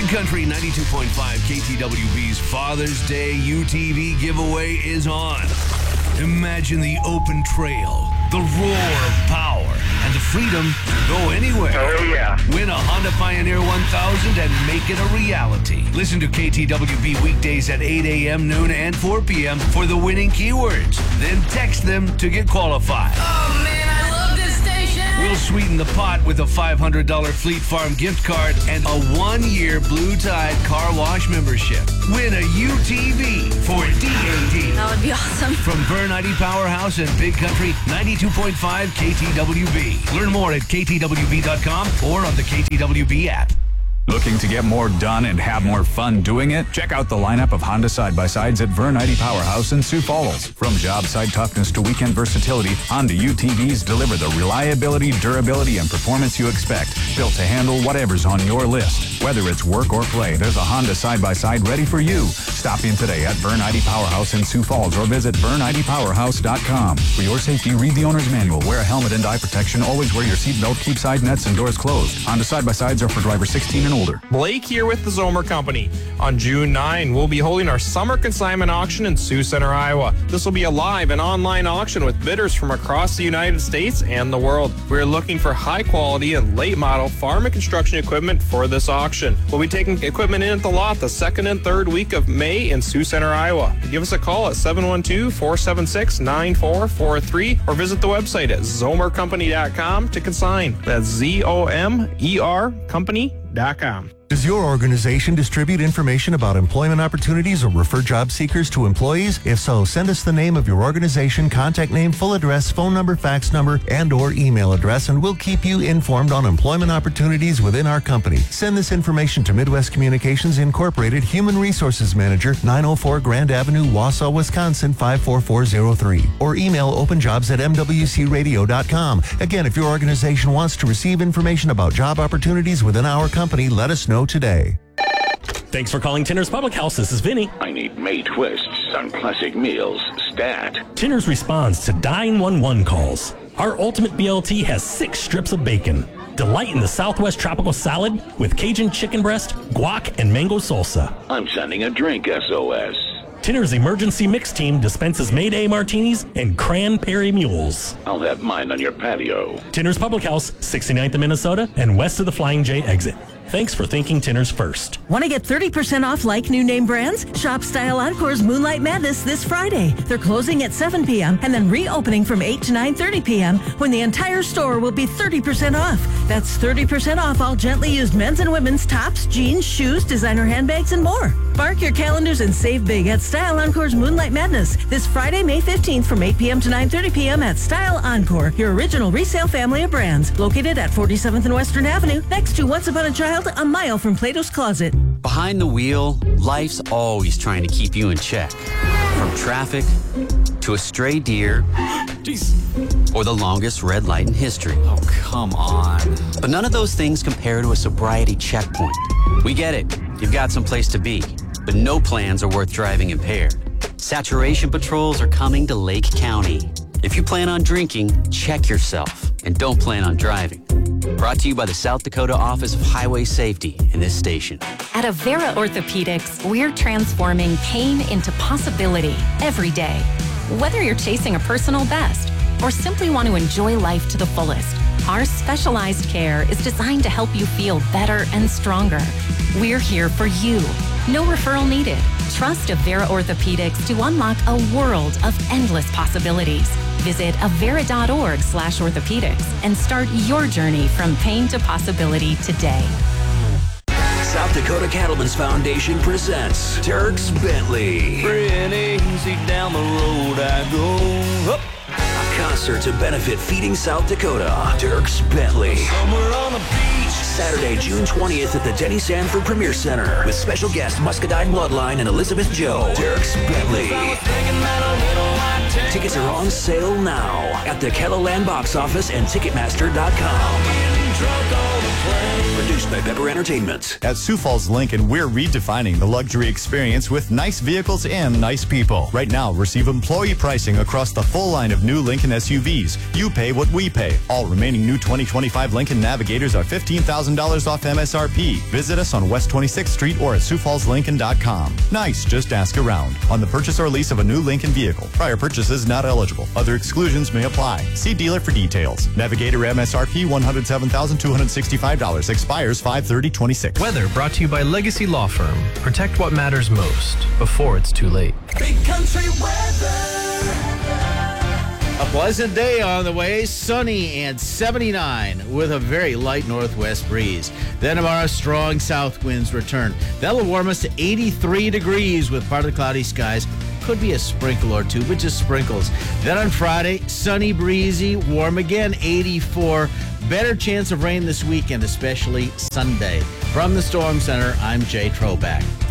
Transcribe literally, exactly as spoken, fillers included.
Country ninety-two point five K T W B's Father's Day U T V giveaway is on. Imagine the open trail, the roar of power, and the freedom to go anywhere. Oh, yeah. Win a Honda Pioneer one thousand and make it a reality. Listen to K T W B weekdays at eight a.m., noon, and four p.m. for the winning keywords. Then text them to get qualified. Oh, man, I love this station. We'll sweeten the pot with a five hundred dollars Fleet Farm gift card and a one-year Blue Tide car wash membership. Win a U T V for D A D. That would be awesome. From Vern I D Powerhouse and Big Country ninety-two point five K T W B. Learn more at K T W B dot com or on the K T W B app. Looking to get more done and have more fun doing it? Check out the lineup of Honda side-by-sides at Vern I D Powerhouse in Sioux Falls. From job site toughness to weekend versatility, Honda U T Vs deliver the reliability, durability, and performance you expect, built to handle whatever's on your list. Whether it's work or play, there's a Honda side-by-side ready for you. Stop in today at Vern I D Powerhouse in Sioux Falls or visit Vern I D Powerhouse dot com. For your safety, read the owner's manual. Wear a helmet and eye protection. Always wear your seatbelt. Keep side nets and doors closed. Honda side-by-sides are for drivers sixteen and older. Blake here with the Zomer Company. On June ninth, we'll be holding our summer consignment auction in Sioux Center, Iowa. This will be a live and online auction with bidders from across the United States and the world. We're looking for high quality and late model farm and construction equipment for this auction. We'll be taking equipment in at the lot the second and third week of May in Sioux Center, Iowa. Give us a call at seven one two, four seven six, nine four four three or visit the website at zomer company dot com to consign. That's Z O M E R company dot com. Does your organization distribute information about employment opportunities or refer job seekers to employees? If so, send us the name of your organization, contact name, full address, phone number, fax number, and or email address, and we'll keep you informed on employment opportunities within our company. Send this information to Midwest Communications Incorporated, Human Resources Manager, nine oh four Grand Avenue, Wausau, Wisconsin, five four four zero three. Or email openjobs at m w c radio dot com. Again, if your organization wants to receive information about job opportunities within our company, let us know today. Thanks for calling Tinner's Public House. This is Vinny. I need May twists on classic meals. Stat. Tinner's responds to nine one one calls. Our ultimate B L T has six strips of bacon. Delight in the Southwest tropical salad with Cajun chicken breast, guac, and mango salsa. I'm sending a drink S O S. Tinner's emergency mix team dispenses Mayday martinis and cranberry mules. I'll have mine on your patio. Tinner's Public House, sixty-ninth of Minnesota and west of the Flying J exit. Thanks for thinking Tinner's first. Want to get thirty percent off like new name brands? Shop Style Encore's Moonlight Madness this Friday. They're closing at seven p.m. and then reopening from eight to nine thirty p.m. when the entire store will be thirty percent off. That's thirty percent off all gently used men's and women's tops, jeans, shoes, designer handbags, and more. Mark your calendars and save big at Style Encore's Moonlight Madness this Friday, May fifteenth from eight p.m. to nine thirty p.m. at Style Encore, your original resale family of brands. Located at forty-seventh and Western Avenue, next to Once Upon a Child, a mile from Plato's Closet. Behind the wheel, life's always trying to keep you in check. From traffic to a stray deer Jeez. or the longest red light in history. Oh, come on. But none of those things compare to a sobriety checkpoint. We get it. You've got some place to be, but no plans are worth driving impaired. Saturation patrols are coming to Lake County. If you plan on drinking, check yourself and don't plan on driving. Brought to you by the South Dakota Office of Highway Safety in this station. At Avera Orthopedics, we're transforming pain into possibility every day. Whether you're chasing a personal best or simply want to enjoy life to the fullest, our specialized care is designed to help you feel better and stronger. We're here for you. No referral needed. Trust Avera Orthopedics to unlock a world of endless possibilities. Visit avera.org slash orthopedics and start your journey from pain to possibility today. South Dakota Cattlemen's Foundation presents Dierks Bentley. Free and easy down the road I go. Up. A concert to benefit Feeding South Dakota. Dierks Bentley. Somewhere on the beach. Saturday, June twentieth at the Denny Sanford Premier Center with special guest Muscadine Bloodline and Elizabeth Joe. Dierks Bentley. Tickets are on sale now at the Kettleland box office and Ticketmaster dot com. Produced by Pepper Entertainment. At Sioux Falls Lincoln, we're redefining the luxury experience with nice vehicles and nice people. Right now, receive employee pricing across the full line of new Lincoln S U Vs. You pay what we pay. All remaining new twenty twenty-five Lincoln Navigators are fifteen thousand dollars off M S R P. Visit us on West twenty-sixth Street or at sioux falls lincoln dot com. Nice, just ask around. On the purchase or lease of a new Lincoln vehicle, prior purchases not eligible. Other exclusions may apply. See dealer for details. Navigator M S R P one hundred seven thousand two hundred sixty-five dollars. Expires five thirty twenty-six. Weather brought to you by Legacy Law Firm. Protect what matters most before it's too late. Big country weather. A pleasant day on the way, sunny and seventy-nine with a very light northwest breeze. Then tomorrow, strong south winds return. That'll warm us to eighty-three degrees with partly cloudy skies. Could be a sprinkle or two, but just sprinkles. Then on Friday, sunny, breezy, warm again, eighty-four. Better chance of rain this weekend, especially Sunday. From the Storm Center, I'm Jay Troback.